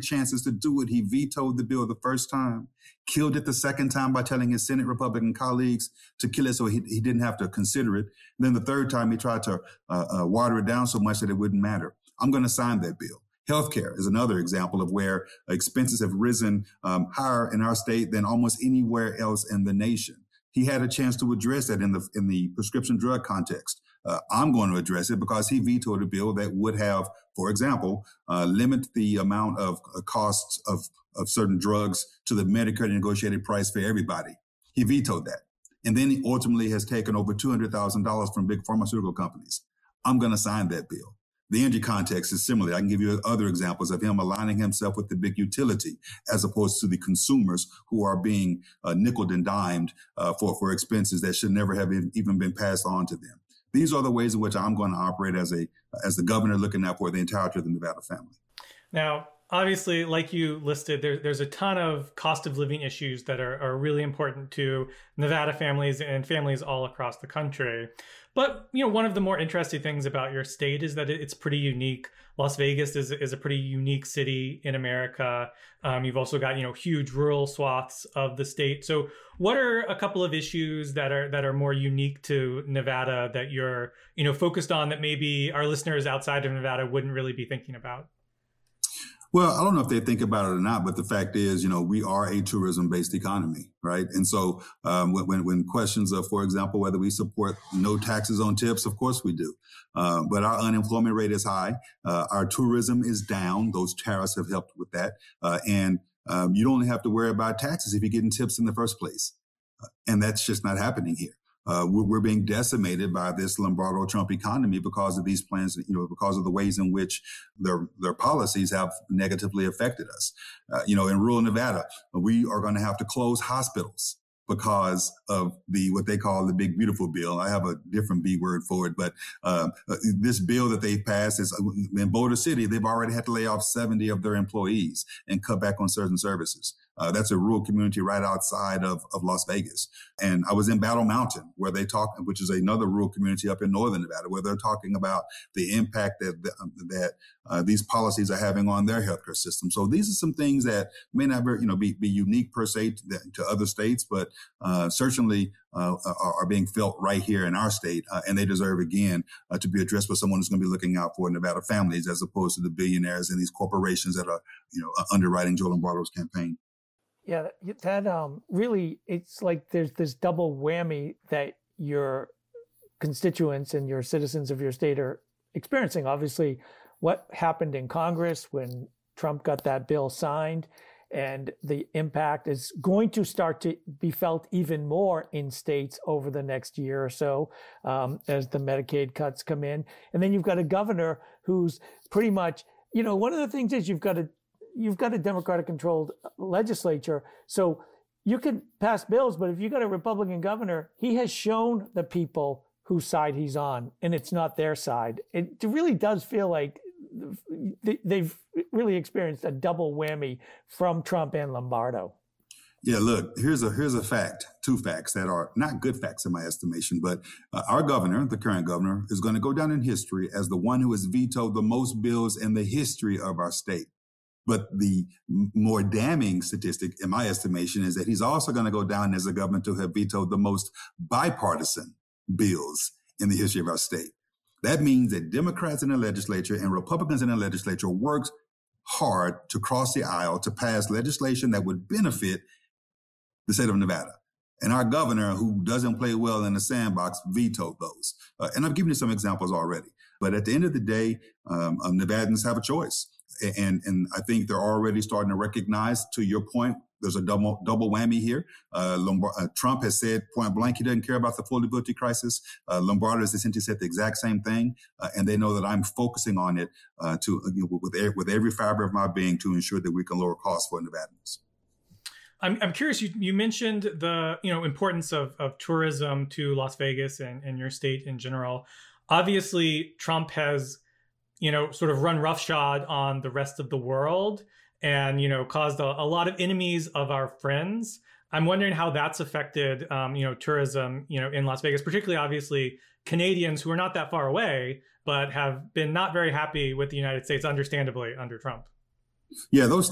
chances to do it. He vetoed the bill the first time, killed it the second time by telling his Senate Republican colleagues to kill it so he didn't have to consider it. And then the third time, he tried to water it down so much that it wouldn't matter. I'm going to sign that bill. Healthcare is another example of where expenses have risen higher in our state than almost anywhere else in the nation. He had a chance to address that in the prescription drug context. I'm going to address it because he vetoed a bill that would have, for example, limit the amount of costs of certain drugs to the Medicare negotiated price for everybody. He vetoed that. And then he ultimately has taken over $200,000 from big pharmaceutical companies. I'm going to sign that bill. The energy context is similar. I can give you other examples of him aligning himself with the big utility as opposed to the consumers who are being nickeled and dimed for expenses that should never have even been passed on to them. These are the ways in which I'm going to operate as the governor looking out for the entirety of the Nevada family. Now, obviously, like you listed, there's a ton of cost of living issues that are really important to Nevada families and families all across the country. But, one of the more interesting things about your state is that it's pretty unique. Las Vegas is a pretty unique city in America. You've also got, huge rural swaths of the state. So what are a couple of issues that are more unique to Nevada that you're, focused on that maybe our listeners outside of Nevada wouldn't really be thinking about? Well, I don't know if they think about it or not, but the fact is, we are a tourism-based economy, right? And so when questions of, for example, whether we support no taxes on tips, of course we do. But our unemployment rate is high. Our tourism is down. Those tariffs have helped with that. And you don't have to worry about taxes if you're getting tips in the first place. And that's just not happening here. We're being decimated by this Lombardo-Trump economy because of these plans, because of the ways in which their policies have negatively affected us. In rural Nevada, we are going to have to close hospitals because of what they call the Big Beautiful Bill. I have a different B word for it, but this bill that they've passed is in Boulder City, they've already had to lay off 70 of their employees and cut back on certain services. That's a rural community right outside of Las Vegas. And I was in Battle Mountain where which is another rural community up in northern Nevada, where they're talking about the impact that these policies are having on their healthcare system. So these are some things that may not be unique per se to other states, but certainly are being felt right here in our state. And they deserve, again, to be addressed by someone who's going to be looking out for Nevada families as opposed to the billionaires and these corporations that are underwriting Joe Lombardo's campaign. Yeah, that really, it's like there's this double whammy that your constituents and your citizens of your state are experiencing. Obviously, what happened in Congress when Trump got that bill signed, and the impact is going to start to be felt even more in states over the next year or so as the Medicaid cuts come in. And then you've got a governor who's pretty much, one of the things is you've got a Democratic-controlled legislature, so you can pass bills, but if you've got a Republican governor, he has shown the people whose side he's on, and it's not their side. It really does feel like they've really experienced a double whammy from Trump and Lombardo. Yeah, look, here's a fact, two facts that are not good facts in my estimation, but our governor, the current governor, is going to go down in history as the one who has vetoed the most bills in the history of our state. But the more damning statistic, in my estimation, is that he's also going to go down as a governor to have vetoed the most bipartisan bills in the history of our state. That means that Democrats in the legislature and Republicans in the legislature worked hard to cross the aisle to pass legislation that would benefit the state of Nevada. And our governor, who doesn't play well in the sandbox, vetoed those. And I've given you some examples already. But at the end of the day, Nevadans have a choice. And I think they're already starting to recognize, to your point, there's a double whammy here. Trump has said point blank he doesn't care about the affordability crisis. Lombardo has essentially said the exact same thing, and they know that I'm focusing on it with every fiber of my being to ensure that we can lower costs for Nevadans. I'm curious. You mentioned the importance of tourism to Las Vegas and your state in general. Obviously, Trump has sort of run roughshod on the rest of the world and, caused a lot of enemies of our friends. I'm wondering how that's affected, tourism, in Las Vegas, particularly, obviously, Canadians who are not that far away, but have been not very happy with the United States, understandably, under Trump. Yeah, those